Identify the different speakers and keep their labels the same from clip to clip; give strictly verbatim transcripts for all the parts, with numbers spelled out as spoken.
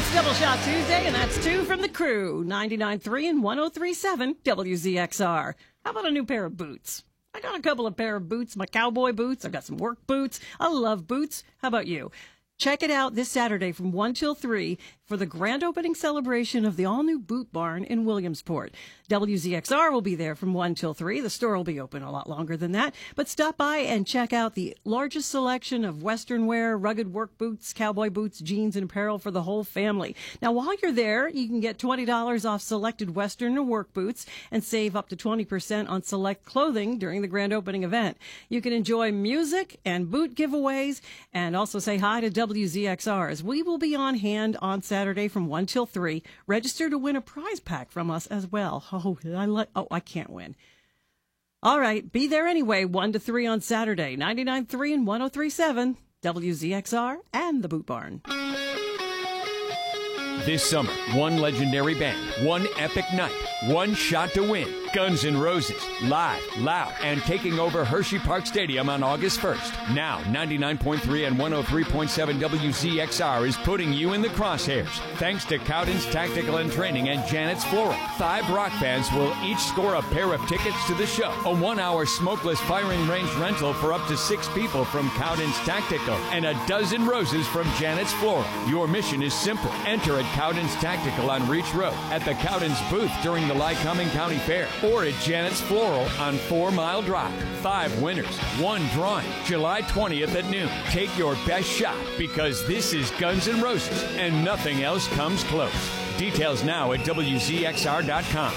Speaker 1: It's Double Shot Tuesday, and that's two from the crew. ninety-nine point three and one oh three point seven W Z X R. How about a new pair of boots? I got a couple of pair of boots, my cowboy boots. I've got some work boots. I love boots. How about you? Check it out this Saturday from one till three for the grand opening celebration of the all-new Boot Barn in Williamsport. W Z X R will be there from one till three. The store will be open a lot longer than that. But stop by and check out the largest selection of Western wear, rugged work boots, cowboy boots, jeans, and apparel for the whole family. Now, while you're there, you can get twenty dollars off selected Western and work boots and save up to twenty percent on select clothing during the grand opening event. You can enjoy music and boot giveaways and also say hi to W Z X R as we will be on hand on Saturday from one till three. Register to win a prize pack from us as well. Oh, I like, oh, I can't win. All right, be there anyway, one to three on Saturday, ninety-nine point three and one oh three point seven, W Z X R and the Boot Barn.
Speaker 2: This summer, one legendary band, one epic night, one shot to win. Guns N' Roses, live, loud, and taking over Hershey Park Stadium on August first. Now, ninety-nine point three and one oh three point seven W Z X R is putting you in the crosshairs. Thanks to Cowden's Tactical and Training and Janet's Floral. Five rock bands will each score a pair of tickets to the show. A one-hour smokeless firing range rental for up to six people from Cowden's Tactical, and a dozen roses from Janet's Floral. Your mission is simple. Enter at Cowden's Tactical on Reach Road, at the Cowden's booth during the Lycoming County Fair, or at Janet's Floral on Four Mile Drive. Five winners, one drawing, July twentieth at noon. Take your best shot, because this is Guns N' Roses, and nothing else comes close. Details now at W Z X R dot com.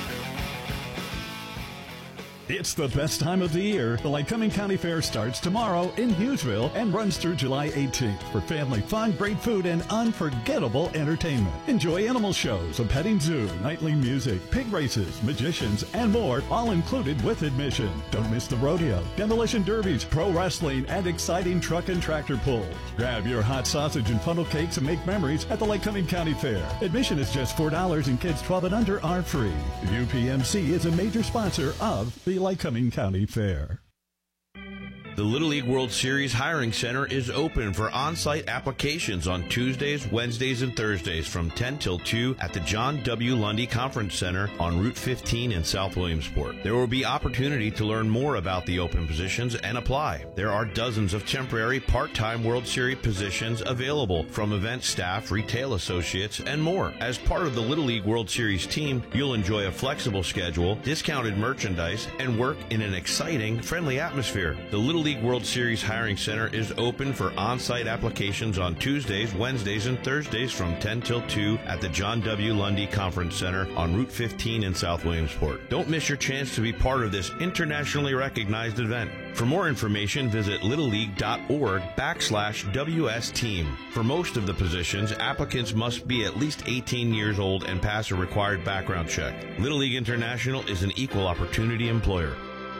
Speaker 3: It's the best time of the year. The Lycoming County Fair starts tomorrow in Hughesville and runs through July eighteenth for family fun, great food, and unforgettable entertainment. Enjoy animal shows, a petting zoo, nightly music, pig races, magicians, and more, all included with admission. Don't miss the rodeo, demolition derbies, pro wrestling, and exciting truck and tractor pulls. Grab your hot sausage and funnel cakes and make memories at the Lycoming County Fair. Admission is just four dollars and kids twelve and under are free. U P M C is a major sponsor of the Lycoming County Fair.
Speaker 4: The Little League World Series Hiring Center is open for on-site applications on Tuesdays, Wednesdays, and Thursdays from ten till two at the John W. Lundy Conference Center on Route fifteen in South Williamsport. There will be opportunity to learn more about the open positions and apply. There are dozens of temporary part-time World Series positions available from event staff, retail associates, and more. As part of the Little League World Series team, you'll enjoy a flexible schedule, discounted merchandise, and work in an exciting, friendly atmosphere. The Little League World Series Hiring Center is open for on-site applications on Tuesdays, Wednesdays, and Thursdays from ten till two at the John W. Lundy Conference Center on Route fifteen in South Williamsport. Don't miss your chance to be part of this internationally recognized event. For more information, visit littleleague.org backslash WS team. For most of the positions, applicants must be at least eighteen years old and pass a required background check. Little League International is an equal opportunity employer.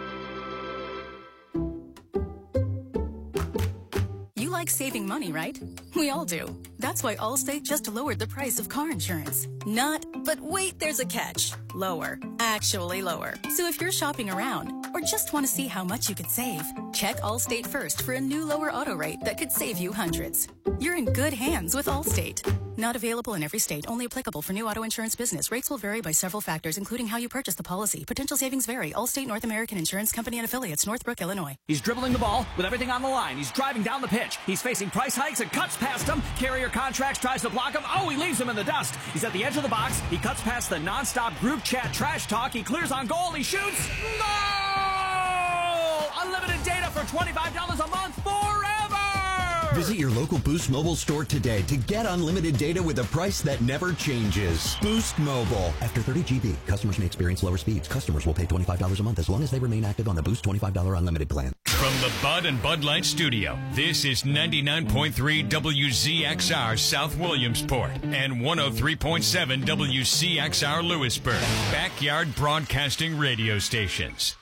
Speaker 5: Like saving money, right? We all do. That's why Allstate just lowered the price of car insurance. Not, but wait, there's a catch. Lower. Actually lower. So if you're shopping around or just want to see how much you could save, check Allstate first for a new lower auto rate that could save you hundreds. You're in good hands with Allstate. Not available in every state. Only applicable for new auto insurance business. Rates will vary by several factors, including how you purchase the policy. Potential savings vary. Allstate North American Insurance Company and Affiliates, Northbrook, Illinois.
Speaker 6: He's dribbling the ball with everything on the line. He's driving down the pitch. He's facing price hikes and cuts past him. Carrier Contracts tries to block him. Oh, he leaves him in the dust. He's at the edge of the box. He cuts past the nonstop group chat trash talk. He clears on goal. He shoots. Goal! Unlimited data for twenty-five dollars a month forever!
Speaker 7: Visit your local Boost Mobile store today to get unlimited data with a price that never changes. Boost Mobile. After thirty gigabytes, customers may experience lower speeds. Customers will pay twenty-five dollars a month as long as they remain active on the Boost twenty-five dollars unlimited plan.
Speaker 2: From the Bud and Bud Light Studio, this is ninety-nine point three W Z X R South Williamsport and one oh three point seven W C X R Lewisburg. Backyard Broadcasting Radio Stations.